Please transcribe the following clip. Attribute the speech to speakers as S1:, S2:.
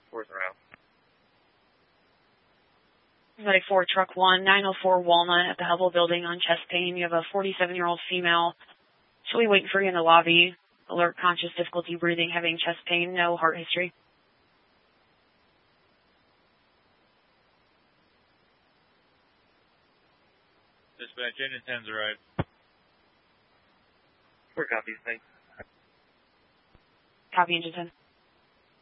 S1: 4th route.
S2: 94 Truck 1, 904 Walnut at the Hubble Building on chest pain. You have a 47-year-old female. She'll be waiting for you in the lobby. Alert, conscious, difficulty breathing, having chest pain, no heart history.
S3: Dispatch, engine 10's arrived.
S1: 4 copies, thanks.
S2: Copy, engine 10.